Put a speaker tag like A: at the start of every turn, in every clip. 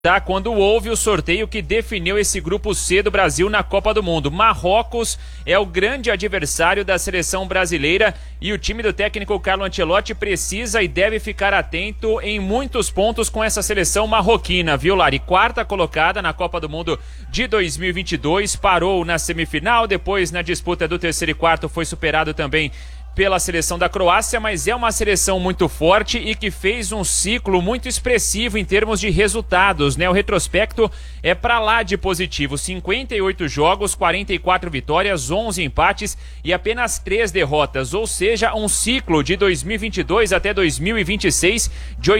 A: Quando houve o sorteio que definiu esse grupo C do Brasil na Copa do Mundo. Marrocos é o grande adversário da seleção brasileira e o time do técnico Carlo Ancelotti precisa e deve ficar atento em muitos pontos com essa seleção marroquina, viu, Lari? Quarta colocada na Copa do Mundo de 2022, parou na semifinal, depois na disputa do terceiro e quarto foi superado também pela seleção da Croácia, mas é uma seleção muito forte e que fez um ciclo muito expressivo em termos de resultados, né? O retrospecto é pra lá de positivo, 58 jogos, 44 vitórias, 11 empates e apenas 3 derrotas, ou seja, um ciclo de 2022 até 2026 de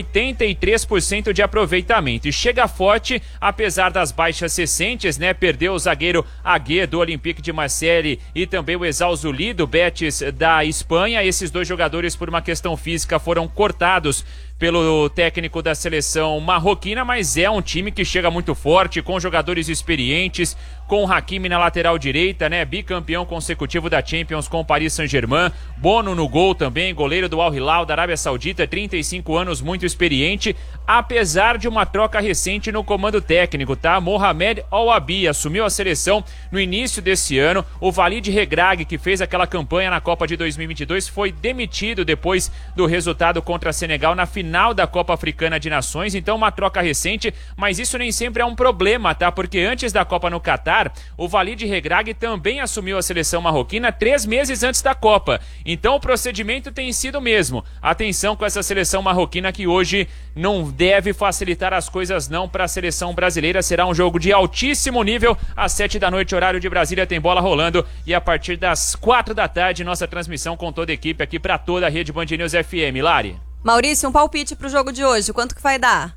A: 83% de aproveitamento. E chega forte, apesar das baixas recentes, né? Perdeu o zagueiro Agüe do Olympique de Marseille e também o Ezal Zuli do Betis da Espanha. Esses dois jogadores, por uma questão física, foram cortados pelo técnico da seleção marroquina, mas é um time que chega muito forte, com jogadores experientes, com o Hakimi na lateral direita, né? Bicampeão consecutivo da Champions com o Paris Saint-Germain, Bono no gol também, goleiro do Al Hilal da Arábia Saudita, 35 anos, muito experiente, apesar de uma troca recente no comando técnico, tá? Mohamed Al-Wabi assumiu a seleção no início desse ano, o Walid Regragui, que fez aquela campanha na Copa de 2022, foi demitido depois do resultado contra Senegal na final da Copa Africana de Nações, então uma troca recente, mas isso nem sempre é um problema, tá? Porque antes da Copa no Catar, o Walid Regragui também assumiu a seleção marroquina 3 meses antes da Copa, então o procedimento tem sido o mesmo. Atenção com essa seleção marroquina que hoje não deve facilitar as coisas não para a seleção brasileira, será um jogo de altíssimo nível, às 7 da noite, horário de Brasília, tem bola rolando e a partir das 4 da tarde, nossa transmissão com toda a equipe aqui para toda a rede Band News FM. Lari?
B: Maurício, um palpite pro jogo de hoje, quanto que vai dar?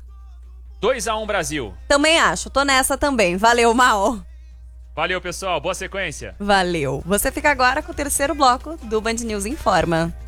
A: 2-1 Brasil.
B: Também acho, tô nessa também. Valeu, Mal.
A: Valeu, pessoal, boa sequência.
B: Valeu. Você fica agora com o terceiro bloco do Band News Informa.